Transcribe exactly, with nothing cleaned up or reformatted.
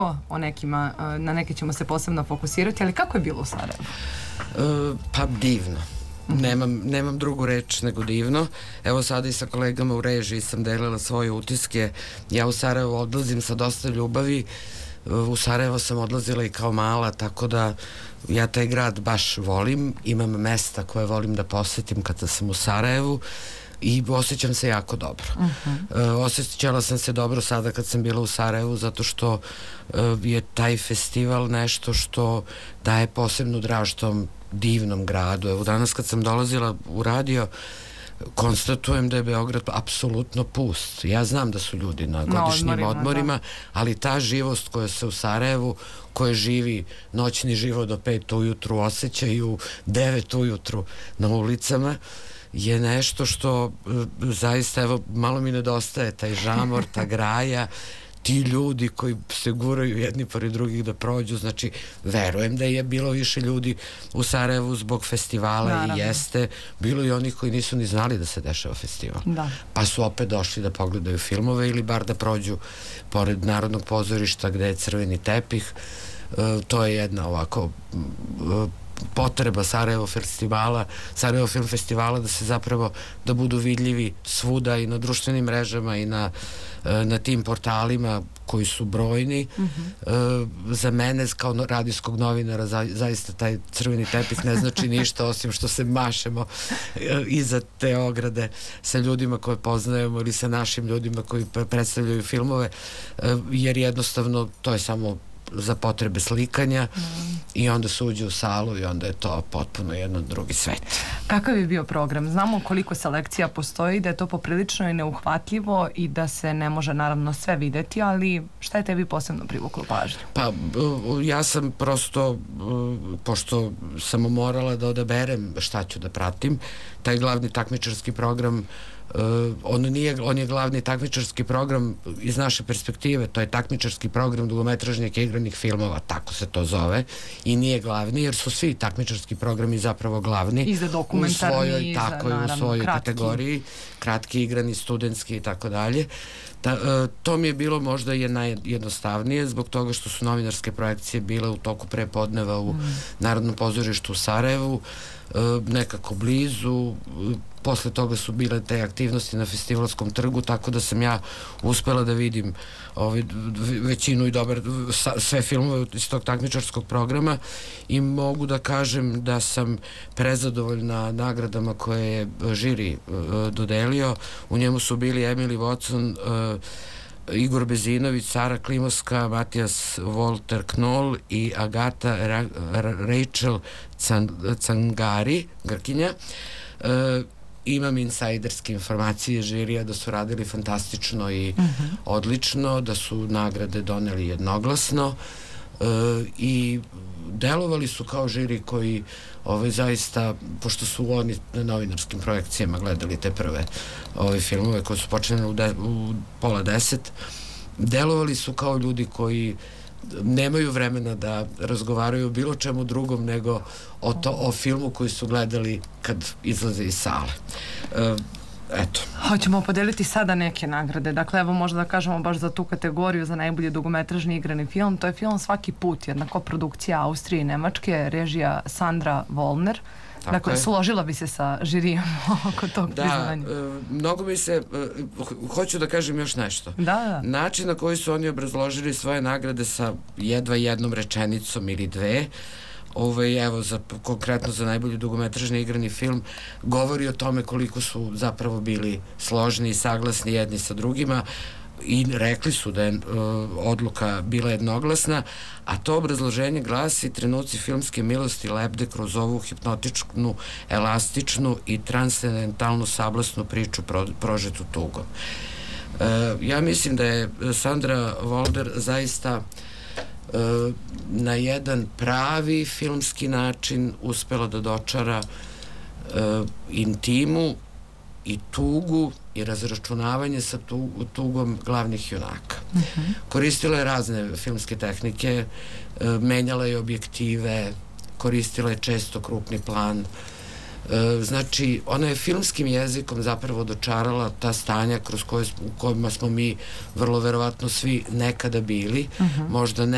o nekima, na neke ćemo se posebno fokusirati, ali kako je bilo u Sarajevu? E, pa divno. Nemam, nemam drugu reč nego divno. Evo sada i sa kolegama u režiji sam delila svoje utiske. Ja u Sarajevo odlazim sa dosta ljubavi. U Sarajevo sam odlazila i kao mala, tako da ja taj grad baš volim. Imam mesta koje volim da posetim kada sam u Sarajevu i osjećam se jako dobro. Uh-huh. Osjećala sam se dobro sada kad sam bila u Sarajevu zato što uh, je taj festival nešto što daje posebnu draž tom divnom gradu. Evo danas kad sam dolazila u radio konstatujem da je Beograd apsolutno pust. Ja znam da su ljudi na godišnjim no, odmorima, odmorima da. Ali ta živost koja se u Sarajevu, koja živi noćni život do pet ujutru, osjećaju devet ujutru na ulicama, je nešto što zaista, evo, malo mi nedostaje taj žamor, ta graja, ti ljudi koji se guraju jedni pored drugih da prođu. Znači, verujem da je bilo više ljudi u Sarajevu zbog festivala. Naravno. I jeste, bilo i onih koji nisu ni znali da se dešava festival, da. Pa su opet došli da pogledaju filmove ili bar da prođu pored Narodnog pozorišta gde je crveni tepih. E, to je jedna ovako e, potreba Sarajevo festivala, Sarajevo film festivala, da se zapravo, da budu vidljivi svuda i na društvenim mrežama i na, na tim portalima koji su brojni. Uh-huh. Za mene kao radijskog novinara za, zaista taj crveni tepih ne znači ništa osim što se mašemo iza te ograde sa ljudima koje poznajemo ili sa našim ljudima koji predstavljaju filmove, jer jednostavno to je samo za potrebe slikanja mm. i onda se uđe u salu i onda je to potpuno jedan drugi svet. Kakav je bio program? Znamo koliko selekcija postoji, da je to poprilično i neuhvatljivo i da se ne može naravno sve videti, ali šta je tebi posebno privuklo pažnju? Pa ja sam prosto, pošto sam morala da odaberem šta ću da pratim, taj glavni takmičarski program Uh, on, nije, on je glavni takmičarski program iz naše perspektive, to je takmičarski program dugometražnih igranih filmova, tako se to zove, i nije glavni, jer su svi takmičarski programi zapravo glavni i za dokumentarni, u svojoj, tako za, naravno, u svojoj kratki. kategoriji, kratki, igrani, studentski i tako dalje. Ta, uh, to mi je bilo možda je najjednostavnije zbog toga što su novinarske projekcije bile u toku prepodneva u mm. Narodnom pozorištu u Sarajevu, uh, nekako blizu. Posle toga su bile te aktivnosti na Festivalskom trgu, tako da sam ja uspela da vidim ovaj, većinu i dobar, sve filmove iz tog takmičarskog programa i mogu da kažem da sam prezadovoljna nagradama koje je žiri uh, dodelio. U njemu su bili Emily Watson, uh, Igor Bezinović, Sara Klimovska, Matijas Volter Knoll i Agata Ra Ra Rachel Can Cangari, Grkinja. Uh, Imam insajderske informacije žirija da su radili fantastično i uh-huh. odlično, da su nagrade doneli jednoglasno uh, i delovali su kao žiri koji ove, zaista, pošto su oni na novinarskim projekcijama gledali te prve ove filmove koje su počeli u, de, u pola deset, delovali su kao ljudi koji nemaju vremena da razgovaraju o bilo čemu drugom nego o, to, o filmu koji su gledali kad izlaze iz sale. E, eto. Hoćemo podeliti sada neke nagrade. Dakle, evo možda da kažemo baš za tu kategoriju za najbolji dugometražni igrani film. To je film Svaki put, jedna koprodukcija Austrije i Nemačke, režija Sandra Vollner. Tako dakle, je. Složila bi se sa žirijom oko tog da, priznanja. Da, mnogo mi se, hoću da kažem još nešto. Da, da. Način na koji su oni obrazložili svoje nagrade sa jedva jednom rečenicom ili dve, ovaj, evo, za, konkretno za najbolji dugometražni igrani film, govori o tome koliko su zapravo bili složni i saglasni jedni sa drugima, i rekli su da je uh, odluka bila jednoglasna, a to obrazloženje glasi: trenuci filmske milosti lebde kroz ovu hipnotičnu, elastičnu i transcendentalnu sablasnu priču pro, prožetu tugom. Uh, ja mislim da je Sandra Vollner zaista uh, na jedan pravi filmski način uspela da dočara uh, intimu i tugu i razračunavanje sa tu, tugom glavnih junaka. Uh-huh. Koristila je razne filmske tehnike, e, menjala je objektive, koristila je često krupni plan. E, znači, ona je filmskim jezikom zapravo dočarala ta stanja kroz koje, u kojima smo mi vrlo verovatno svi nekada bili, uh-huh. možda ne